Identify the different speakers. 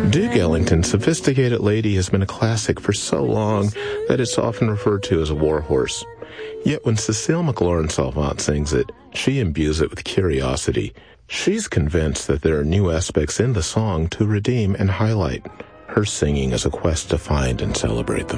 Speaker 1: Duke Ellington's Sophisticated Lady has been a classic for so long that it's often referred to as a warhorse. Yet when Cecile McLaurin-Salvant sings it, she imbues it with curiosity. She's convinced that there are new aspects in the song to redeem and highlight. Her singing is a quest to find and celebrate them.